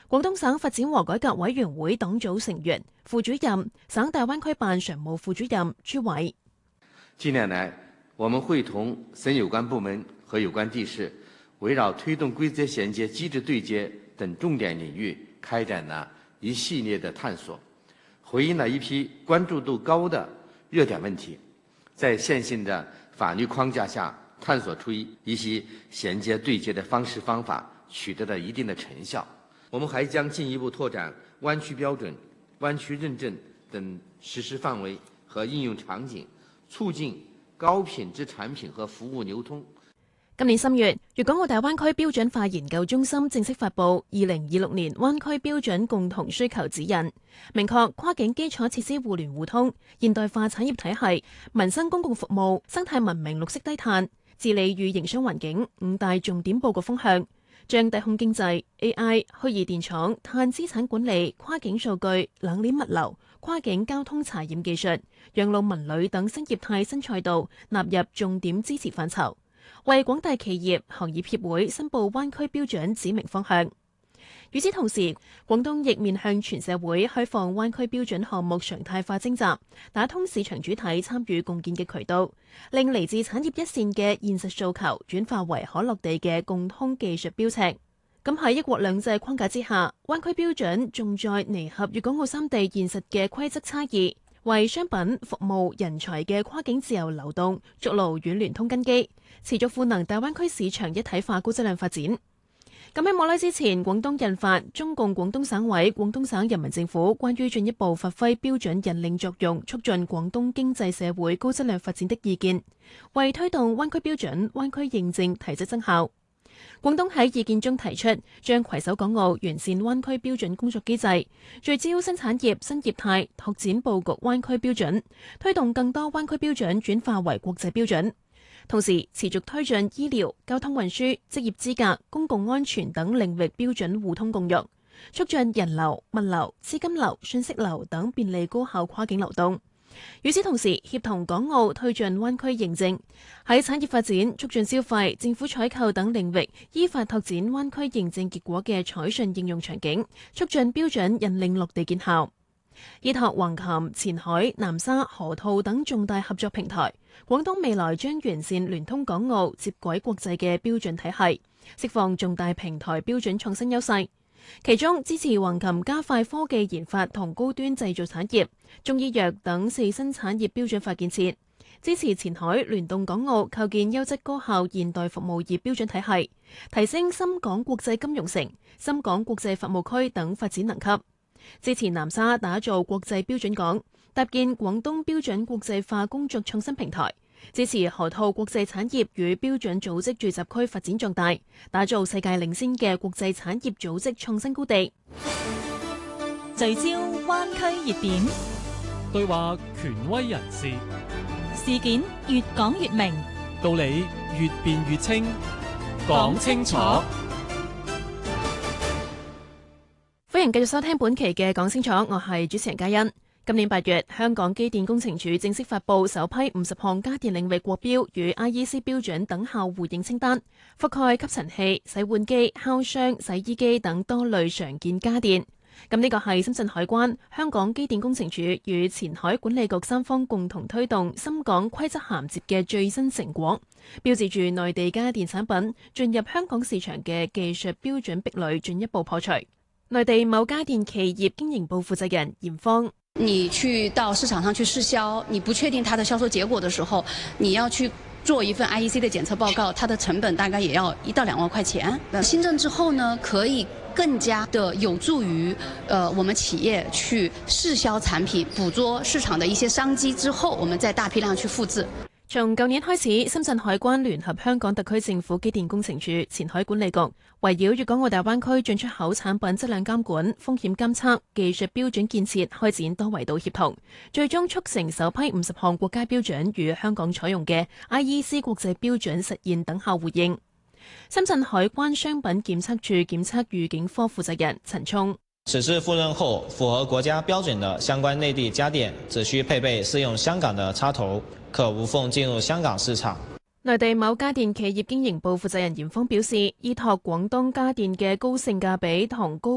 廣東省發展和改革委員會黨組成員、副主任、省大灣區辦常務副主任朱偉。 近年來，我們會同省有關部門和有關地市，圍繞推動規則銜接、機制對接等重點領域，開展了一系列的探索，回應了一批關注度高的熱點問題，在現行的法律框架下，探索出一些銜接對接的方式方法，取得了一定的成效。我們還將進一步拓展灣區標準、灣區認證等實施範圍和應用場景，促進高品質產品和服務流通。 今年3月，粵港澳大灣區標準化研究中心正式發布2026年灣區標準共同需求指引，明確跨境基礎設施互聯互通、現代化產業體系、民生公共服務、生態文明、綠色低碳、治理與營商環境5大重點佈局方向，將低空經濟、AI、虛擬電廠、碳資產管理、跨境數據、冷鏈物流、跨境交通查驗技術、養老文旅等新業態新賽道納入重點支持範疇，為廣大企業、行業協會申報灣區標準指明方向。與此同時，廣東亦面向全社會開放灣區標準項目常態化徵集，打通市場主體參與共建嘅渠道，令嚟自產業一線嘅現實訴求轉化為可落地嘅共通技術標尺。咁喺一國兩制框架之下，灣區標準重在彌合粵港澳三地現實嘅規則差異，為商品、服務、人才嘅跨境自由流動築牢軟聯通根基，持續賦能大灣區市場一體化高質量發展。咁喺冇耐之前，廣東印發《中共廣東省委、廣東省人民政府關於進一步發揮標準引領作用，促進廣東經濟社會高質量發展的意見》，為推動灣區標準、灣區認證提質增效。廣東喺意見中提出，將攜手港澳完善灣區標準工作機制，聚焦新產業、新業態，拓展佈局灣區標準，推動更多灣區標準轉化為國際標準。同時，持續推進醫療、交通運輸、職業資格、公共安全等領域標準互通共用，促進人流、物流、資金流、信息流等便利高效跨境流動。與此同時，協同港澳推進灣區認證，喺產業發展、促進消費、政府採購等領域，依法拓展灣區認證結果嘅採信應用場景，促進標準引領落地見效。依託橫琴、前海、南沙、河套等重大合作平台，廣東未來將完善聯通港澳、接軌國際嘅標準體系，釋放重大平台標準創新優勢。其中支持橫琴加快科技研發同高端製造產業、中醫藥等4新產業標準化建設；支持前海聯動港澳構建優質高效現代服務業標準體系，提升深港國際金融城、深港國際服務區等發展能級。支持南沙打造國際標準港，搭建廣東標準國際化工作創新平台；支持河套國際產業與標準組織聚集區發展壯大，打造世界領先嘅國際產業組織創新高地。 聚焦灣區熱點， 對話權威人士， 事件越講越明， 道理越辯越清，講清楚。 歡迎繼續收聽本期嘅講清楚，我係主持人嘉欣。今年8月，香港機電工程署正式發布首批50項家電領域獲標與 IEC 標準等效互認清單，覆蓋吸塵器、洗碗機、烤箱、洗衣機等多類常見家電。咁呢個係深圳海關、香港機電工程署與前海管理局三方共同推動深港規則銜接嘅最新成果，標誌住內地家電產品進入香港市場嘅技術標準壁壘進一步破除。內地某家電企業經營部負責人嚴芳： 你去到市場上去試銷，你不確定它的銷售結果的時候，你要去做一份 IEC 的檢測報告，它的成本大概也要1到2萬塊錢。新政之後呢，可以更加的有助於我們企業去試銷產品，捕捉市場的一些商機之後，我們再大批量去複製。 從舊年開始，深圳海關聯合香港特區政府機電工程署、前海管理局，圍繞粵港澳大灣區進出口產品質量監管、風險監測、技術標準建設，開展多維度協同，最終促成首批50項國家標準與香港採用嘅 IEC 國際標準實現等效互認。深圳海關商品檢測處檢測預警科負責人陳聰： 此次赴任後，符合國家標準的相關內地家電只需配備適用香港的插頭，可無縫進入香港市場。 內地某家電企業經營部負責人嚴峰表示，依託廣東家電嘅高性價比同高